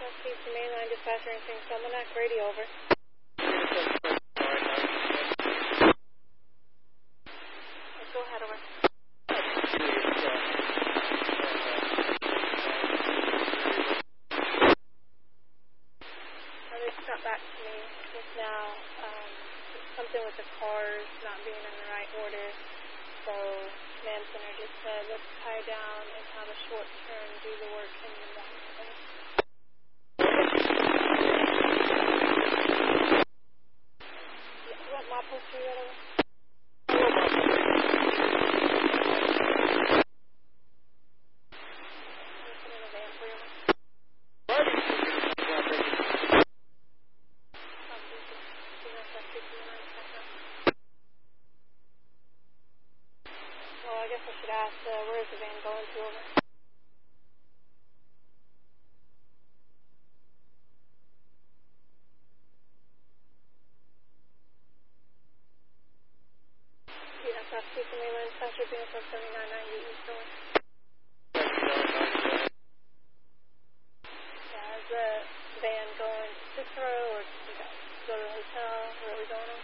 SFC to mainline dispatcher and St. Salmonac, radio over. Go ahead, over. They just got back to me just now, something with the cars not being in the right order. So Command Center just said, let's tie down and have a short term, do the work in the morning. You want my poster right over? I guess I should ask, where is the van going to, over? SFC to mainline dispatcher, being 7990 East, over. Yeah, is the van going to Cicero, or you guys go to the hotel? Where are we going over?